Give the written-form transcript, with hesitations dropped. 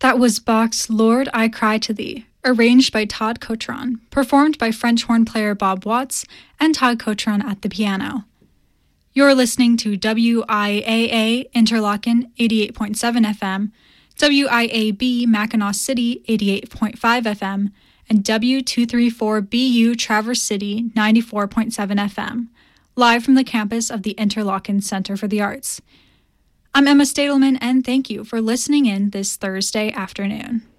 That was Bach's Lord, I Cry to Thee, arranged by Todd Cotron, performed by French horn player Bob Watts and Todd Cotron at the piano. You're listening to WIAA Interlochen 88.7 FM, WIAB Mackinac City 88.5 FM, and W234BU Traverse City 94.7 FM, live from the campus of the Interlochen Center for the Arts. I'm Emma Stadelman, and thank you for listening in this Thursday afternoon.